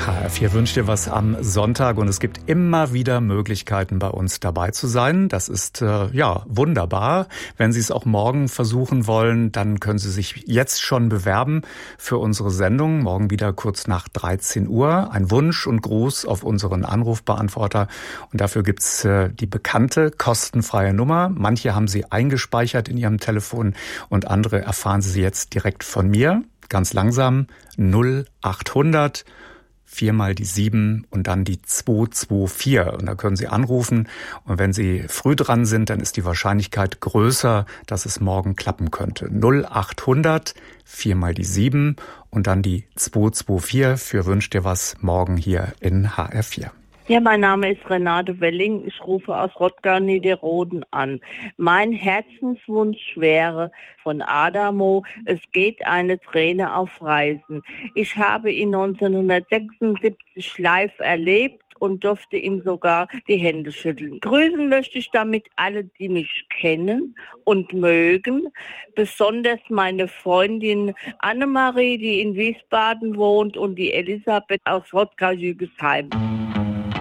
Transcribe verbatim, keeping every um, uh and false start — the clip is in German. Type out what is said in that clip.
H R vier wünscht dir was am Sonntag und es gibt immer wieder Möglichkeiten, bei uns dabei zu sein. Das ist äh, ja wunderbar. Wenn Sie es auch morgen versuchen wollen, dann können Sie sich jetzt schon bewerben für unsere Sendung. Morgen wieder kurz nach dreizehn Uhr. Ein Wunsch und Gruß auf unseren Anrufbeantworter. Und dafür gibt's äh, die bekannte kostenfreie Nummer. Manche haben sie eingespeichert in Ihrem Telefon und andere erfahren Sie jetzt direkt von mir. Ganz langsam null achthundert viermal die sieben und dann die zwei zwei vier. Und da können Sie anrufen. Und wenn Sie früh dran sind, dann ist die Wahrscheinlichkeit größer, dass es morgen klappen könnte. null achthundert viermal die sieben und dann die zwei zwei vier für Wünsch dir was morgen hier in H R vier. Ja, mein Name ist Renate Welling. Ich rufe aus Rottgau-Niederroden an. Mein Herzenswunsch wäre von Adamo, es geht eine Träne auf Reisen. Ich habe ihn neunzehnhundertsechsundsiebzig live erlebt und durfte ihm sogar die Hände schütteln. Grüßen möchte ich damit alle, die mich kennen und mögen. Besonders meine Freundin Annemarie, die in Wiesbaden wohnt, und die Elisabeth aus Rottgau-Jügesheim.